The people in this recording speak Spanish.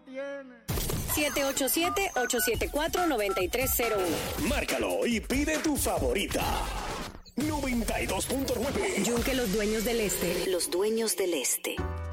tiene. 787-874-9301. Márcalo y pide tu favorita. 92.9. Yunque los dueños del este. Los dueños del este.